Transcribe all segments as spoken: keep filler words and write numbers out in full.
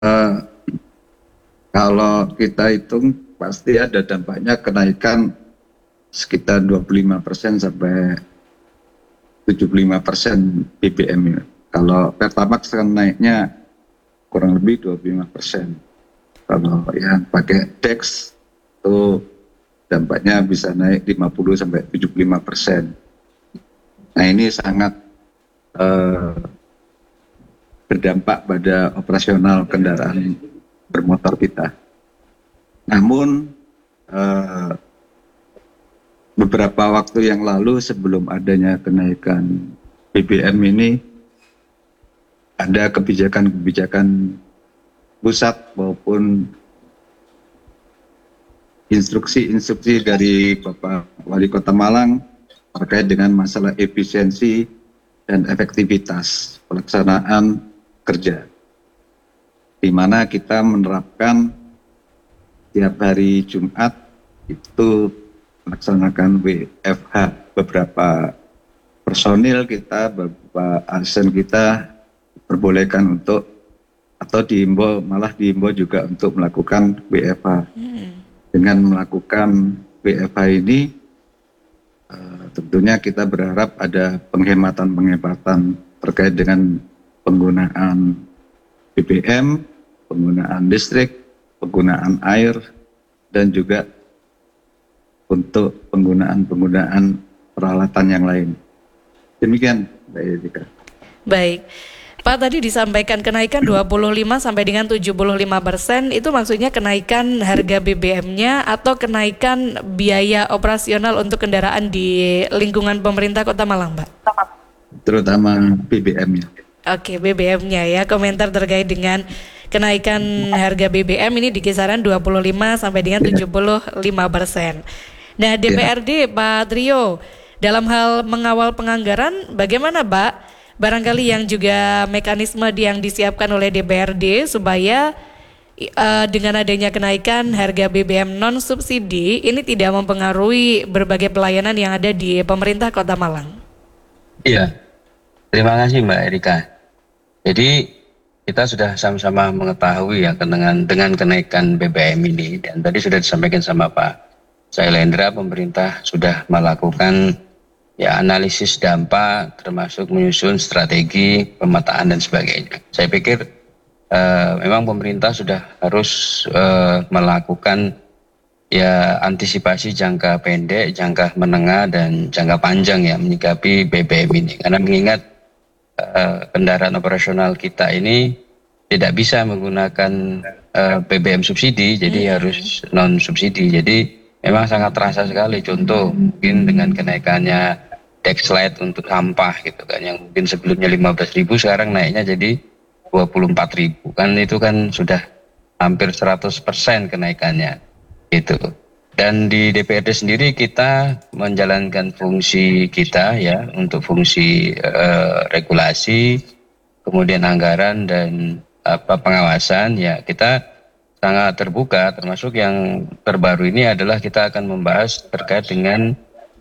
Uh, kalau kita hitung pasti ada dampaknya kenaikan sekitar dua puluh lima persen sampai tujuh puluh lima persen B B M ya. Kalau Pertamax kan naiknya kurang lebih dua puluh lima persen. Kalau yang pakai Dex itu dampaknya bisa naik lima puluh sampai tujuh puluh lima persen. Nah ini sangat uh, berdampak pada operasional kendaraan bermotor kita. Namun uh, beberapa waktu yang lalu sebelum adanya kenaikan B B M ini ada kebijakan-kebijakan pusat maupun instruksi-instruksi dari Bapak Wali Kota Malang terkait dengan masalah efisiensi dan efektivitas pelaksanaan kerja, di mana kita menerapkan tiap hari Jumat itu melaksanakan W F H. Beberapa personil kita, beberapa asn kita diperbolehkan untuk atau diimbau, malah diimbau juga untuk melakukan W F H. Hmm. Dengan melakukan W F H ini uh, tentunya kita berharap ada penghematan-penghematan terkait dengan penggunaan B B M, penggunaan listrik, penggunaan air, dan juga untuk penggunaan-penggunaan peralatan yang lain. Demikian, Mbak Erika. Baik. Pak, tadi disampaikan kenaikan dua puluh lima sampai dengan tujuh puluh lima persen, itu maksudnya kenaikan harga B B M-nya atau kenaikan biaya operasional untuk kendaraan di lingkungan pemerintah Kota Malang, Pak? Terutama B B M-nya. Oke, B B M-nya ya. Komentar terkait dengan kenaikan harga B B M ini di kisaran dua puluh lima sampai dengan tujuh puluh lima persen. Nah, D P R D, ya. Pak Trio, dalam hal mengawal penganggaran, bagaimana, Pak? Barangkali yang juga mekanisme yang disiapkan oleh D P R D supaya uh, dengan adanya kenaikan harga B B M non subsidi ini tidak mempengaruhi berbagai pelayanan yang ada di pemerintah Kota Malang. Iya, terima kasih Mbak Erika. Jadi kita sudah sama-sama mengetahui ya dengan dengan kenaikan B B M ini, dan tadi sudah disampaikan sama Pak Sailendra, pemerintah sudah melakukan ya analisis dampak termasuk menyusun strategi pemetaan dan sebagainya. Saya pikir uh, memang pemerintah sudah harus uh, melakukan ya antisipasi jangka pendek, jangka menengah dan jangka panjang ya menyikapi B B M ini, karena mengingat uh, kendaraan operasional kita ini tidak bisa menggunakan uh, B B M subsidi, jadi hmm. harus non subsidi. Jadi memang sangat terasa sekali. Contoh mungkin dengan kenaikannya Dexlite untuk sampah gitu kan, yang mungkin sebelumnya lima belas ribu sekarang naiknya jadi dua puluh empat ribu, kan itu kan sudah hampir seratus persen kenaikannya gitu. Dan di D P R D sendiri kita menjalankan fungsi kita ya untuk fungsi uh, regulasi, kemudian anggaran dan apa pengawasan ya. Kita sangat terbuka, termasuk yang terbaru ini adalah kita akan membahas terkait dengan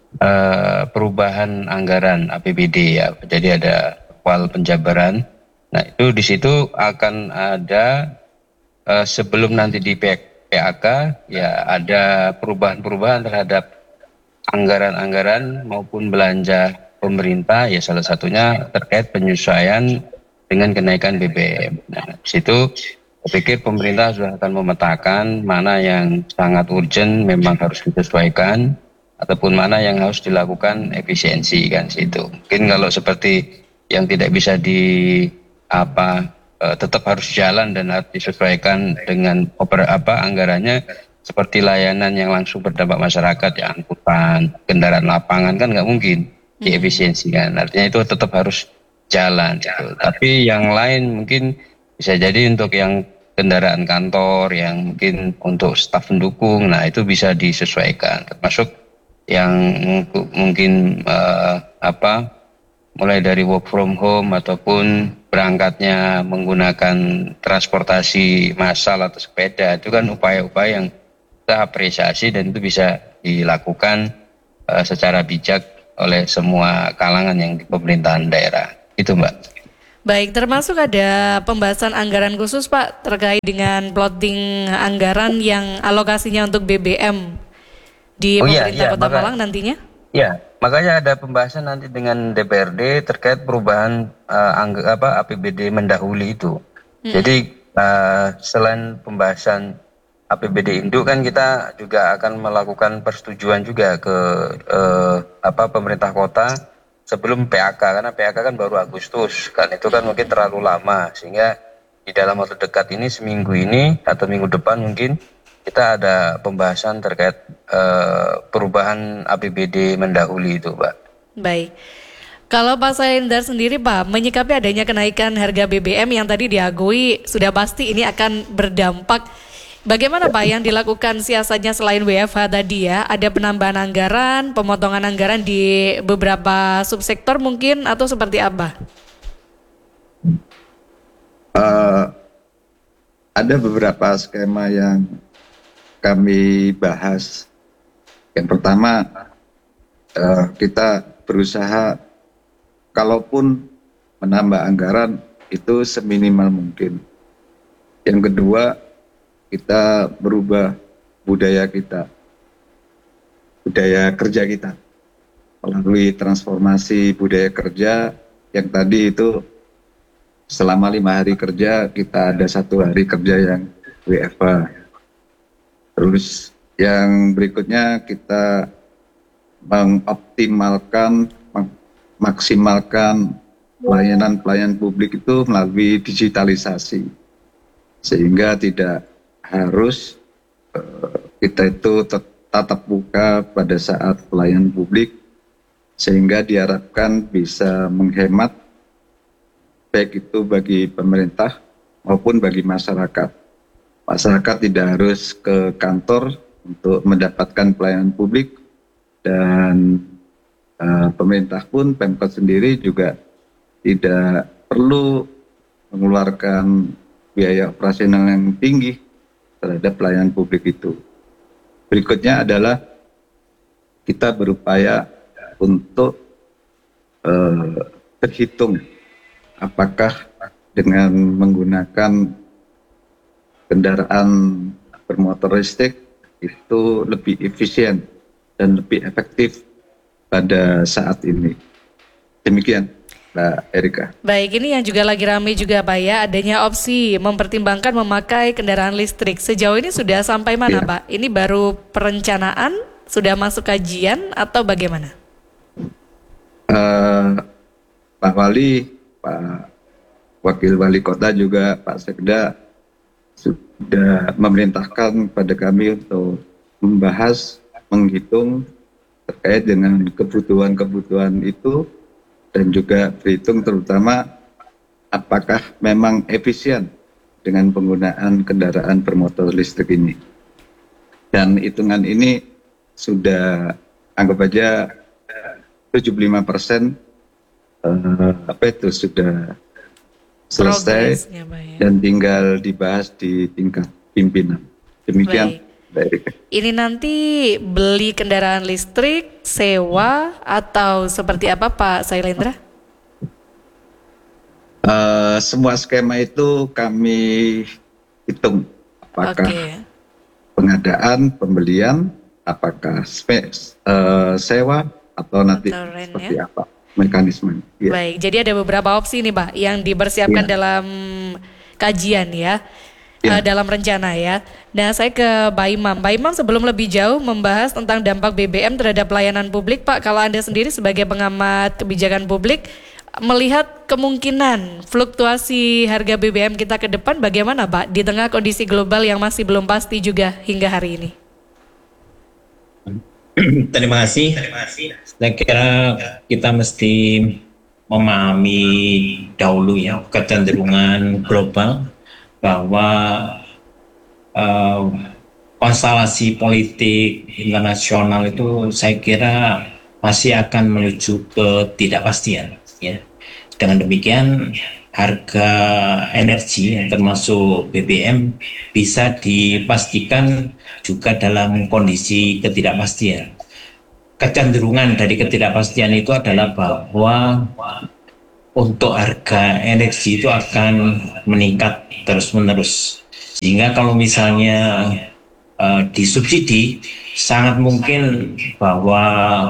uh, perubahan anggaran A P B D ya. Jadi ada wal penjabaran. Nah itu di situ akan ada uh, sebelum nanti di P A K ya ada perubahan-perubahan terhadap anggaran-anggaran maupun belanja pemerintah ya, salah satunya terkait penyesuaian dengan kenaikan B B M. Nah di situ saya pikir pemerintah sudah akan memetakan mana yang sangat urgent memang harus disesuaikan, ataupun mana yang harus dilakukan efisiensi kan situ. Mungkin kalau seperti yang tidak bisa di apa uh, tetap harus jalan dan harus disesuaikan dengan oper, apa anggarannya, seperti layanan yang langsung berdampak masyarakat ya, angkutan, kendaraan lapangan kan nggak mungkin diefisiensikan. Artinya itu tetap harus jalan gitu. Tapi yang lain mungkin bisa jadi untuk yang kendaraan kantor, yang mungkin untuk staf pendukung, nah itu bisa disesuaikan. Termasuk yang mungkin uh, apa, mulai dari work from home ataupun berangkatnya menggunakan transportasi massal atau sepeda, itu kan upaya-upaya yang kita apresiasi dan itu bisa dilakukan uh, secara bijak oleh semua kalangan yang di pemerintahan daerah. Itu Mbak. Baik, termasuk ada pembahasan anggaran khusus Pak terkait dengan plotting anggaran yang alokasinya untuk B B M di Oh iya, pemerintah iya, Kota maka, Malang nantinya? ya, makanya ada pembahasan nanti dengan D P R D terkait perubahan uh, angg- apa A P B D mendahului itu. Mm-mm. Jadi uh, selain pembahasan A P B D induk kan kita juga akan melakukan persetujuan juga ke uh, apa pemerintah kota sebelum P A K, karena P A K kan baru Agustus kan, itu kan mungkin terlalu lama, sehingga di dalam waktu dekat ini seminggu ini atau minggu depan mungkin kita ada pembahasan terkait uh, perubahan A P B D mendahului itu, Pak. Baik. Kalau Pak Sailendra sendiri Pak, menyikapi adanya kenaikan harga B B M yang tadi diakui sudah pasti ini akan berdampak. Bagaimana Pak yang dilakukan siasatnya selain W F H tadi ya? Ada penambahan anggaran, pemotongan anggaran di beberapa subsektor mungkin atau seperti apa? Uh, ada beberapa skema yang kami bahas. Yang pertama, uh, kita berusaha kalaupun menambah anggaran itu seminimal mungkin. Yang kedua, kita berubah budaya kita, budaya kerja kita, melalui transformasi budaya kerja yang tadi itu selama lima hari kerja kita ada satu hari kerja yang W F H. Terus yang berikutnya kita mengoptimalkan, maksimalkan pelayanan-pelayanan publik itu melalui digitalisasi, sehingga tidak harus uh, kita itu tatap muka pada saat pelayanan publik, sehingga diharapkan bisa menghemat baik itu bagi pemerintah maupun bagi masyarakat. Masyarakat tidak harus ke kantor untuk mendapatkan pelayanan publik, dan uh, pemerintah pun, Pemkot sendiri juga tidak perlu mengeluarkan biaya operasional yang tinggi terhadap pelayanan publik itu. Berikutnya adalah kita berupaya untuk uh, berhitung apakah dengan menggunakan kendaraan bermotor listrik itu lebih efisien dan lebih efektif pada saat ini. Demikian, Mbak Erika. Baik, ini yang juga lagi ramai juga Pak ya, adanya opsi mempertimbangkan memakai kendaraan listrik. Sejauh ini sudah sampai mana ya, Pak? Ini baru perencanaan, sudah masuk kajian atau bagaimana? Uh, Pak Wali, Pak Wakil Wali Kota juga Pak Sekda sudah memerintahkan pada kami untuk membahas, menghitung terkait dengan kebutuhan-kebutuhan itu, dan juga berhitung terutama apakah memang efisien dengan penggunaan kendaraan bermotor listrik ini. Dan hitungan ini sudah anggap aja tujuh puluh lima persen uh, apa itu sudah selesai ya, dan tinggal dibahas di tingkat pimpinan. Demikian. Baik. Ini nanti beli kendaraan listrik, sewa, atau seperti apa Pak Sailendra? Uh, semua skema itu kami hitung. Apakah okay. pengadaan, pembelian, apakah space, uh, sewa, atau nanti atau rent, seperti ya? Apa mekanisme. Ya. Baik, jadi ada beberapa opsi nih Pak yang dipersiapkan ya. dalam kajian ya. Ya. Uh, dalam rencana ya. Nah, saya ke Pak Imam. Pak Imam, sebelum lebih jauh membahas tentang dampak B B M terhadap pelayanan publik, Pak, kalau Anda sendiri sebagai pengamat kebijakan publik melihat kemungkinan fluktuasi harga B B M kita ke depan bagaimana, Pak, di tengah kondisi global yang masih belum pasti juga hingga hari ini? Terima kasih. Saya kira kita mesti memahami dahulu ya kecenderungan global, bahwa uh, konstelasi politik internasional itu saya kira masih akan menuju ke ketidakpastian ya. Dengan demikian harga energi termasuk B B M bisa dipastikan juga dalam kondisi ketidakpastian. Kecenderungan dari ketidakpastian itu adalah bahwa untuk harga energi itu akan meningkat terus-menerus. Sehingga kalau misalnya uh, disubsidi, sangat mungkin bahwa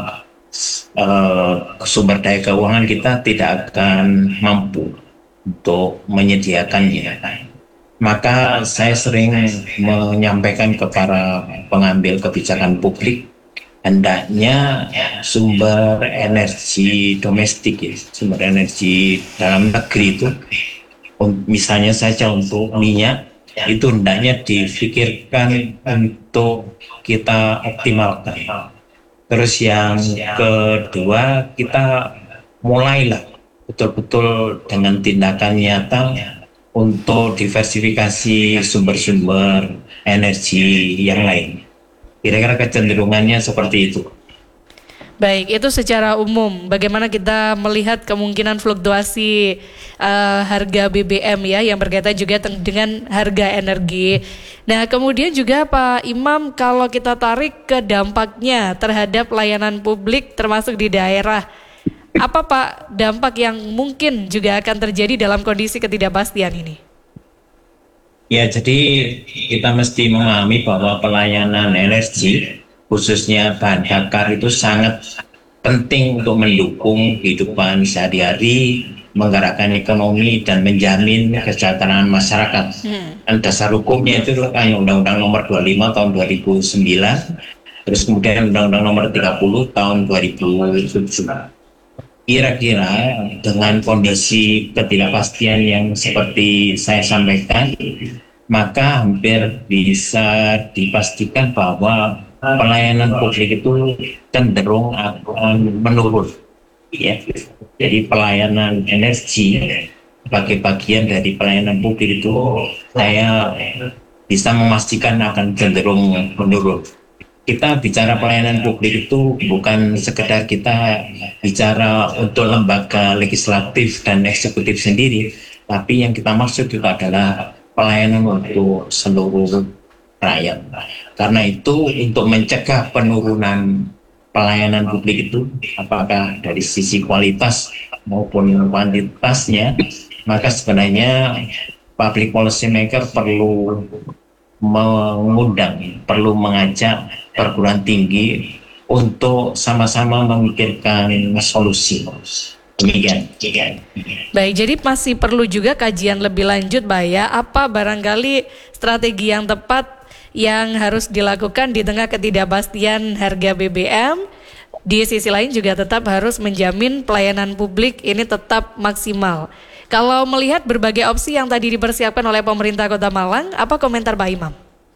uh, sumber daya keuangan kita tidak akan mampu untuk menyediakannya. Maka saya sering menyampaikan kepada pengambil kebijakan publik, hendaknya sumber energi domestik, ya, sumber energi dalam negeri itu, misalnya saja untuk minyak, itu hendaknya difikirkan untuk kita optimalkan. Terus yang kedua, kita mulailah betul-betul dengan tindakan nyata untuk diversifikasi sumber-sumber energi yang lain. Kira-kira kecenderungannya seperti itu. Baik, itu secara umum. Bagaimana kita melihat kemungkinan fluktuasi uh, harga B B M ya, yang berkaitan juga dengan harga energi. Nah, kemudian juga Pak Imam, kalau kita tarik ke dampaknya terhadap layanan publik termasuk di daerah, apa Pak dampak yang mungkin juga akan terjadi dalam kondisi ketidakpastian ini? Ya, jadi kita mesti memahami bahwa pelayanan energi, khususnya bahan bakar, itu sangat penting untuk mendukung kehidupan sehari-hari, menggerakkan ekonomi, dan menjamin kesejahteraan masyarakat. Hmm. Dan dasar hukumnya itu kan Undang-Undang Nomor dua puluh lima Tahun dua ribu sembilan, terus kemudian Undang-Undang Nomor tiga puluh Tahun dua ribu tujuh. Kira-kira dengan kondisi ketidakpastian yang seperti saya sampaikan, maka hampir bisa dipastikan bahwa pelayanan publik itu cenderung akan menurun. Ya, jadi pelayanan energi sebagai bagian dari pelayanan publik itu saya bisa memastikan akan cenderung menurun. Kita bicara pelayanan publik itu bukan sekedar kita bicara untuk lembaga legislatif dan eksekutif sendiri, tapi yang kita maksud itu adalah pelayanan untuk seluruh rakyat. Karena itu untuk mencegah penurunan pelayanan publik itu, apakah dari sisi kualitas maupun kuantitasnya, maka sebenarnya public policy maker perlu mengundang, perlu mengajak perguruan tinggi untuk sama-sama memikirkan solusi. Demikian. Baik, jadi masih perlu juga kajian lebih lanjut, Pak ya. Apa barangkali strategi yang tepat yang harus dilakukan di tengah ketidakpastian harga B B M? Di sisi lain juga tetap harus menjamin pelayanan publik ini tetap maksimal. Kalau melihat berbagai opsi yang tadi dipersiapkan oleh pemerintah Kota Malang, apa komentar Pak Imam?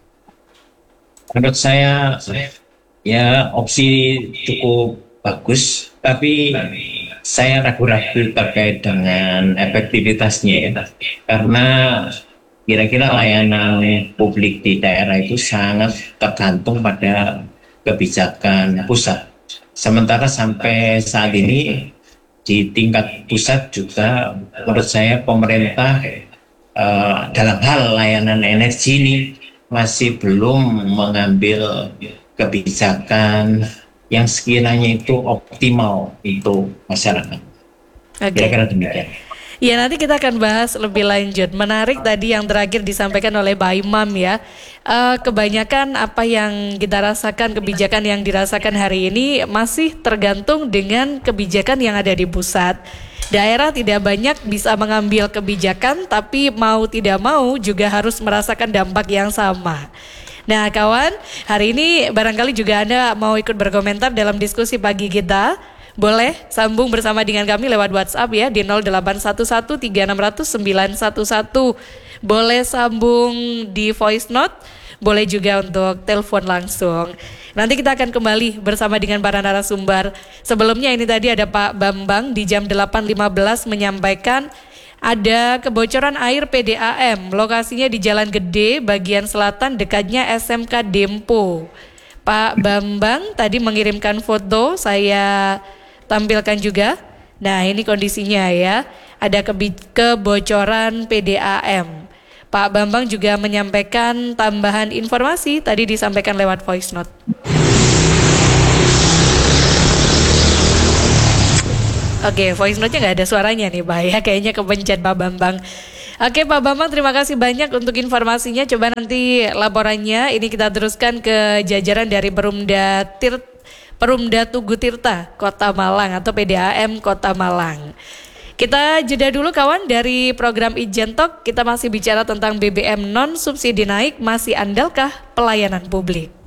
Menurut saya, ya opsi cukup bagus, tapi saya ragu-ragu terkait dengan efektivitasnya ya. Karena kira-kira layanan publik di daerah itu sangat tergantung pada kebijakan pusat. Sementara sampai saat ini di tingkat pusat juga menurut saya pemerintah uh, dalam hal layanan energi ini masih belum mengambil kebijakan yang sekiranya itu optimal untuk masyarakat. Okay. Kira-kira demikian. Ya, nanti kita akan bahas lebih lanjut. Menarik tadi yang terakhir disampaikan oleh Pak Imam ya. Uh, kebanyakan apa yang kita rasakan, kebijakan yang dirasakan hari ini masih tergantung dengan kebijakan yang ada di pusat. Daerah tidak banyak bisa mengambil kebijakan, tapi mau tidak mau juga harus merasakan dampak yang sama. Nah kawan, hari ini barangkali juga Anda mau ikut berkomentar dalam diskusi pagi kita. Boleh sambung bersama dengan kami lewat WhatsApp ya di nol delapan satu satu tiga enam nol nol sembilan satu satu. Boleh sambung di voice note, boleh juga untuk telepon langsung. Nanti kita akan kembali bersama dengan para narasumber. Sebelumnya ini tadi ada Pak Bambang di jam delapan lima belas menyampaikan ada kebocoran air P D A M. Lokasinya di Jalan Gede bagian selatan dekatnya S M K Dempo. Pak Bambang tadi mengirimkan foto, saya tampilkan juga. Nah ini kondisinya ya, ada kebi- kebocoran P D A M. Pak Bambang juga menyampaikan tambahan informasi tadi disampaikan lewat voice note. Oke, voice note-nya nggak ada suaranya nih, bahaya kayaknya kepencet Pak Bambang. Oke Pak Bambang, terima kasih banyak untuk informasinya. Coba nanti laporannya ini kita teruskan ke jajaran dari Perumda Tir Perumda Tugu Tirta Kota Malang atau P D A M Kota Malang. Kita jeda dulu kawan dari program Ijen Talk. Kita masih bicara tentang B B M non subsidi naik, masih andalkah pelayanan publik?